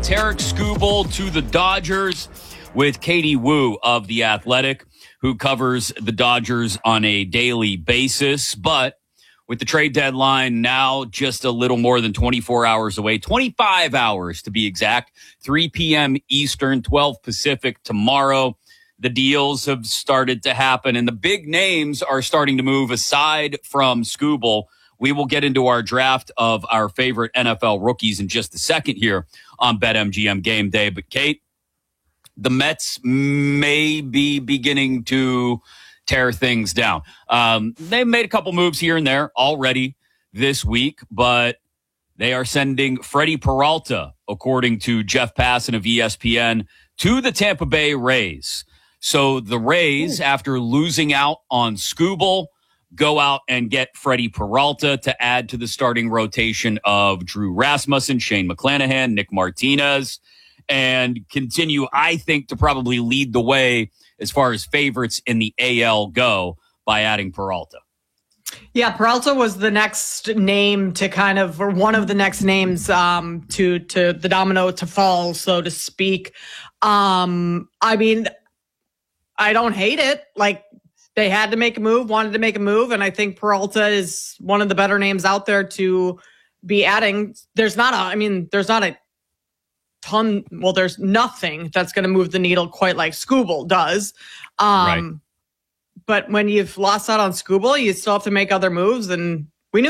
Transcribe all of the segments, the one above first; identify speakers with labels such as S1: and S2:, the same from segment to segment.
S1: Tarik Skubal to the Dodgers with Katie Woo of The Athletic, who covers the Dodgers on a daily basis. But with the trade deadline now just a little more than 24 hours away, 25 hours to be exact, 3 p.m. Eastern, 12 Pacific tomorrow, the deals have started to happen, and the big names are starting to move aside from Skubal. We will get into our draft of our favorite NFL rookies in just a second here on BetMGM Game Day. But, Kate, the Mets may be beginning to tear things down. They've made a couple moves here and there already this week, but they are sending Freddie Peralta, according to Jeff Passan of ESPN, to the Tampa Bay Rays. So the Rays, after losing out on Skubal, go out and get Freddie Peralta to add to the starting rotation of Drew Rasmussen, Shane McClanahan, Nick Martinez, and continue, I think, to probably lead the way as far as favorites in the AL go by adding Peralta.
S2: Yeah, Peralta was the next name to kind of, or one of the next names to the domino to fall, so to speak. I mean, I don't hate it. Like, they had to make a move, wanted to make a move, and I think Peralta is one of the better names out there to be adding. There's not a ton. Well, there's nothing that's going to move the needle quite like Skubal does.
S1: Right.
S2: But when you've lost out on Skubal, you still have to make other moves, and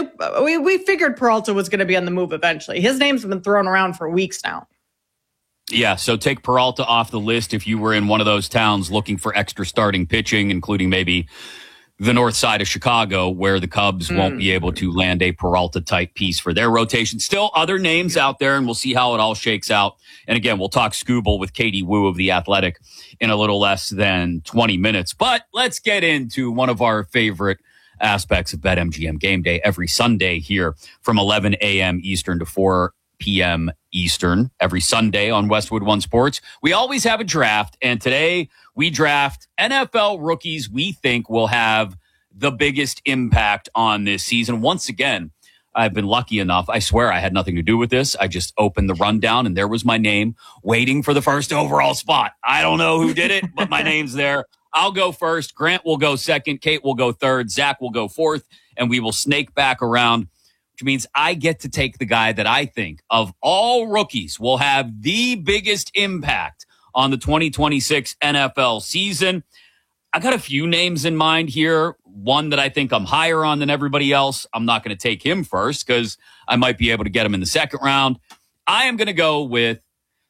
S2: we figured Peralta was going to be on the move eventually. His name's been thrown around for weeks now.
S1: Yeah, so take Peralta off the list if you were in one of those towns looking for extra starting pitching, including maybe the north side of Chicago, where the Cubs won't be able to land a Peralta-type piece for their rotation. Still other names out there, and we'll see how it all shakes out. And again, we'll talk Skubal with Katie Woo of The Athletic in a little less than 20 minutes. But let's get into one of our favorite aspects of BetMGM Game Day every Sunday here from 11 a.m. Eastern to 4 p.m. Eastern every Sunday on Westwood One Sports. We always have a draft, and today we draft NFL rookies we think will have the biggest impact on this season. Once again, I've been lucky enough. I swear I had nothing to do with this. I just opened the rundown, and there was my name waiting for the first overall spot. I don't know who did it, but my name's there. I'll go first. Grant will go second. Kate will go third. Zach will go fourth, and we will snake back around, which means I get to take the guy that I think of all rookies will have the biggest impact on the 2026 NFL season. I got a few names in mind here. One that I think I'm higher on than everybody else. I'm not going to take him first because I might be able to get him in the second round. I am going to go with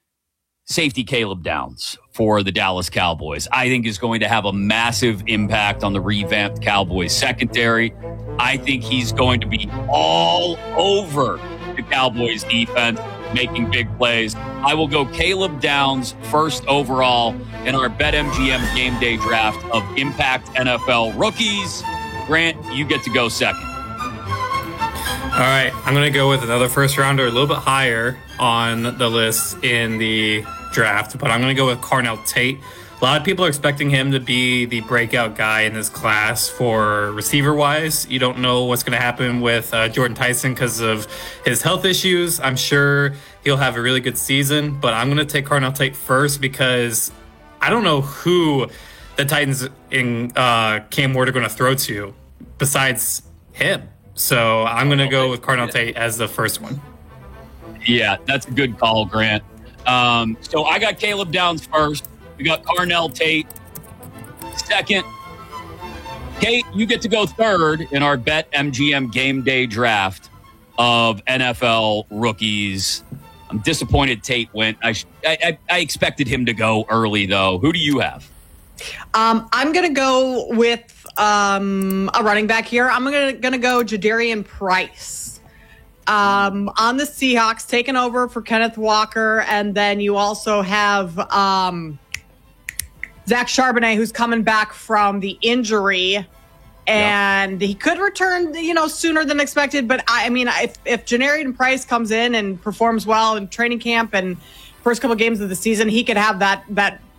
S1: safety Caleb Downs for the Dallas Cowboys. I think is going to have a massive impact on the revamped Cowboys secondary. I think he's going to be all over the Cowboys defense, making big plays. I will go Caleb Downs first overall in our BetMGM Game Day draft of Impact NFL rookies. Grant, you get to go second.
S3: All right, I'm going to go with another first rounder, a little bit higher on the list in the draft, but I'm going to go with Carnell Tate. A lot of people are expecting him to be the breakout guy in this class for receiver-wise. You don't know what's going to happen with Jordan Tyson because of his health issues. I'm sure he'll have a really good season, but I'm going to take Carnell Tate first because I don't know who the Titans in Cam Ward are going to throw to besides him. So I'm going to go with Carnell Tate as the first one.
S1: Yeah, that's a good call, Grant. So I got Caleb Downs first. We got Carnell Tate second. Kate, you get to go third in our BetMGM Game Day draft of NFL rookies. I'm disappointed Tate went. I expected him to go early, though. Who do you have?
S2: I'm going to go with a running back here. I'm going to go Jadarian Price. On the Seahawks, taking over for Kenneth Walker. And then you also have Zach Charbonnet, who's coming back from the injury. And he could return, sooner than expected. But I mean, if Jadarian Price comes in and performs well in training camp and first couple games of the season, he could have that